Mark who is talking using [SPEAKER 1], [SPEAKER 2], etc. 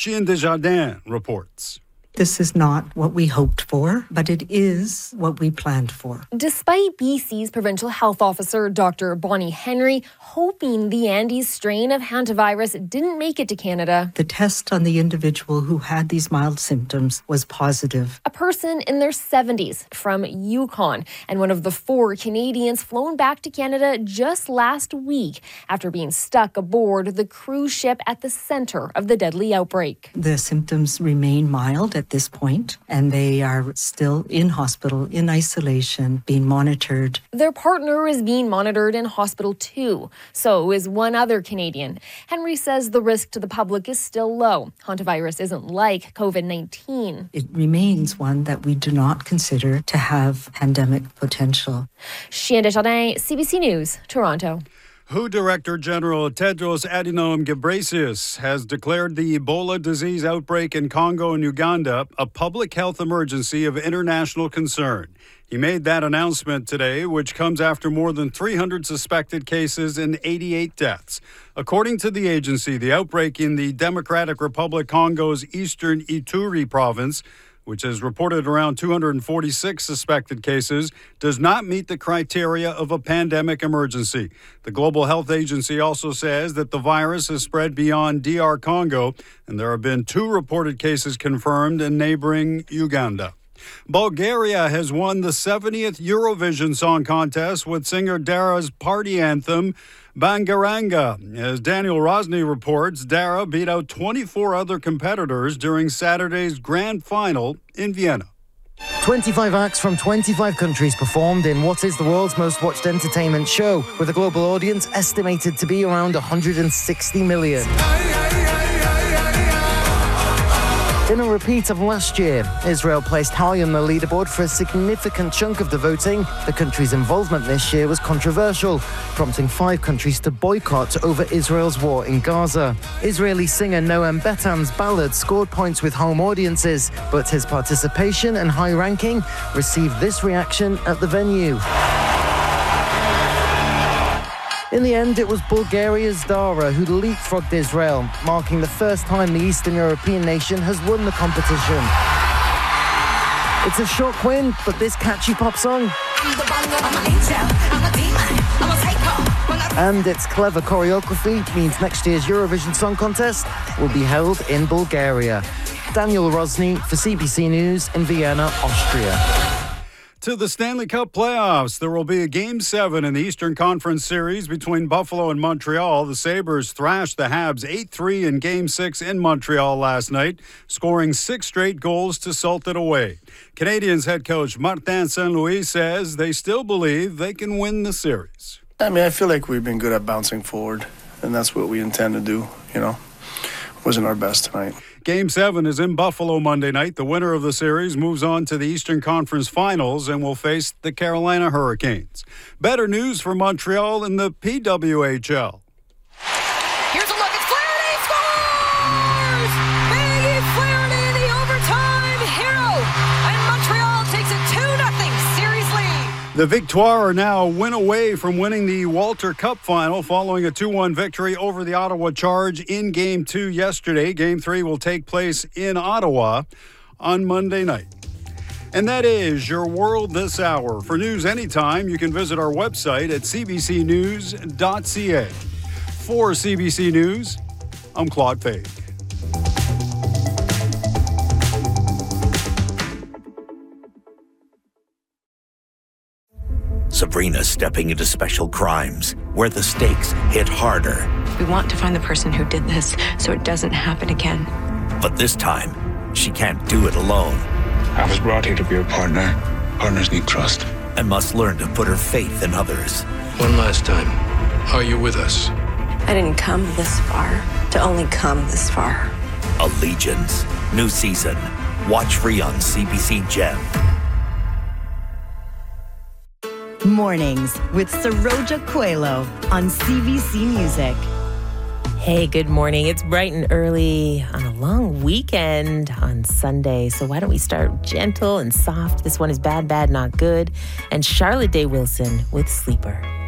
[SPEAKER 1] Chien Desjardins reports.
[SPEAKER 2] This is not what we hoped for, but it is what we planned for.
[SPEAKER 3] Despite BC's provincial health officer, Dr. Bonnie Henry, hoping the Andes strain of hantavirus didn't make it to Canada,
[SPEAKER 2] the test on the individual who had these mild symptoms was positive.
[SPEAKER 3] A person in their 70s from Yukon and one of the 4 Canadians flown back to Canada just last week after being stuck aboard the cruise ship at the center of the deadly outbreak.
[SPEAKER 2] The symptoms remain mild at this point, and they are still in hospital, in isolation, being monitored.
[SPEAKER 3] Their partner is being monitored in hospital too. So is one other Canadian. Henry says the risk to the public is still low. Hantavirus isn't like COVID-19.
[SPEAKER 2] It remains one that we do not consider to have pandemic potential.
[SPEAKER 3] Chien Desjardins, CBC News, Toronto.
[SPEAKER 1] WHO Director General Tedros Adhanom Ghebreyesus has declared the Ebola disease outbreak in Congo and Uganda a public health emergency of international concern. He made that announcement today, which comes after more than 300 suspected cases and 88 deaths. According to the agency, the outbreak in the Democratic Republic Congo's eastern Ituri province, which has reported around 246 suspected cases, does not meet the criteria of a pandemic emergency. The Global Health Agency also says that the virus has spread beyond DR Congo, and there have been 2 reported cases confirmed in neighboring Uganda. Bulgaria has won the 70th Eurovision Song Contest with singer Dara's party anthem, Bangaranga. As Daniel Rosny reports, Dara beat out 24 other competitors during Saturday's grand final in Vienna.
[SPEAKER 4] 25 acts from 25 countries performed in what is the world's most watched entertainment show, with a global audience estimated to be around 160 million. In a repeat of last year, Israel placed high on the leaderboard for a significant chunk of the voting. The country's involvement this year was controversial, prompting 5 countries to boycott over Israel's war in Gaza. Israeli singer Noam Betan's ballad scored points with home audiences, but his participation and high ranking received this reaction at the venue. In the end, it was Bulgaria's Dara who leapfrogged Israel, marking the first time the Eastern European nation has won the competition. It's a shock win, but this catchy pop song and its clever choreography means next year's Eurovision Song Contest will be held in Bulgaria. Daniel Rosny for CBC News in Vienna, Austria.
[SPEAKER 1] To the Stanley Cup playoffs, there will be a Game 7 in the Eastern Conference Series between Buffalo and Montreal. The Sabres thrashed the Habs 8-3 in Game 6 in Montreal last night, scoring 6 straight goals to salt it away. Canadiens head coach Martin St. Louis says they still believe they can win the series.
[SPEAKER 5] I feel like we've been good at bouncing forward, and that's what we intend to do, Wasn't our best tonight.
[SPEAKER 1] Game 7 is in Buffalo Monday night. The winner of the series moves on to the Eastern Conference Finals and will face the Carolina Hurricanes. Better news for Montreal in the PWHL.
[SPEAKER 6] Here's a look at Flaherty scores! Maggie Flaherty, the overtime hero, and Montreal takes a 2-0 series lead.
[SPEAKER 1] The Victoire are now a win away from winning the Walter Cup final following a 2-1 victory over the Ottawa Charge in Game 2 yesterday. Game 3 will take place in Ottawa on Monday night. And that is your world this hour. For news anytime, you can visit our website at cbcnews.ca. For CBC News, I'm Claude Fade.
[SPEAKER 7] Sabrina's stepping into special crimes, where the stakes hit harder.
[SPEAKER 8] We want to find the person who did this so it doesn't happen again.
[SPEAKER 7] But this time, she can't do it alone.
[SPEAKER 9] I was brought here to be a partner. Partners need trust.
[SPEAKER 7] And must learn to put her faith in others.
[SPEAKER 9] One last time, are you with us?
[SPEAKER 8] I didn't come this far to only come this far.
[SPEAKER 7] Allegiance. New season. Watch free on CBC Gem.
[SPEAKER 10] Mornings with Saroja Coelho on CBC Music.
[SPEAKER 11] Hey, good morning. It's bright and early on a long weekend on Sunday. So why don't we start gentle and soft? This one is Bad, Bad, Not Good. And Charlotte Day Wilson with Sleeper.